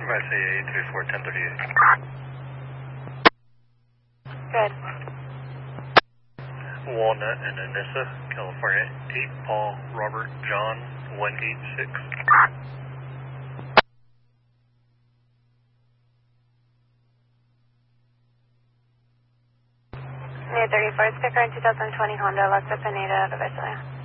SAA 341038. Good. Walnut and Anissa, California, 8 Paul Robert John 186. May 34, sticker in 2020 Honda Lexus Pineda, Visalia.